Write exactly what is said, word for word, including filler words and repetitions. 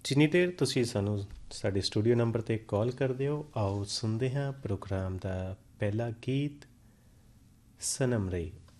ਜਿੰਨੀ ਦੇਰ ਤੁਸੀਂ ਸਾਨੂੰ ਸਾਡੇ ਸਟੂਡੀਓ ਨੰਬਰ 'ਤੇ ਕਾਲ ਕਰਦੇ ਹੋ, ਆਓ ਸੁਣਦੇ ਹਾਂ ਪ੍ਰੋਗਰਾਮ ਦਾ ਪਹਿਲਾ ਗੀਤ, ਸਨਮ ਰੇ।